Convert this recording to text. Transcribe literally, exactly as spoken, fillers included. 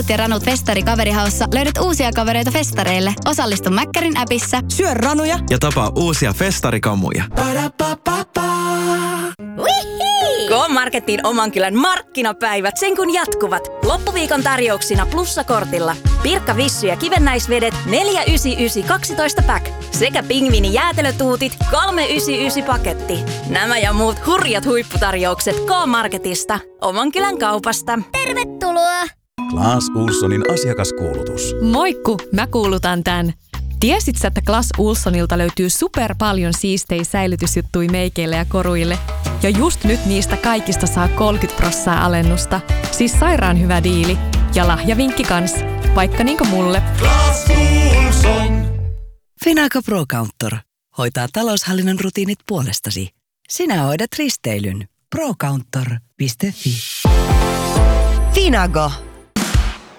ja Ranut Festari kaverihaussa löydät uusia kavereita festareille. Osallistu Mäkkärin appissa. Syö ranuja ja tapaa uusia festarikamuja. K-Marketin oman kylän markkinapäivät sen kun jatkuvat. Loppuviikon tarjouksina plussakortilla. Pirkka Vissy ja kivennäisvedet neljä yhdeksänkymmentäyhdeksän kaksitoista pack sekä pingviini jäätelötuutit kolme yhdeksänkymmentäyhdeksän paketti. Nämä ja muut hurjat huipputarjoukset K-Marketista. Oman kylän kaupasta. Tervetuloa! Clas Ohlsonin asiakaskuulutus. Moikku, mä kuulutan tän. Tiesit sä, että Clas Ohlsonilta löytyy super paljon siistejä säilytysjuttui meikeille ja koruille? Ja just nyt niistä kaikista saa kolmekymmentä prosenttia alennusta. Siis sairaan hyvä diili. Ja lahjavinkki kans. Vaikka niinku mulle. Clas Ohlson. Finago Pro Counter hoitaa taloushallinnon rutiinit puolestasi. Sinä hoidat risteilyn. pro counter piste fi. Finago.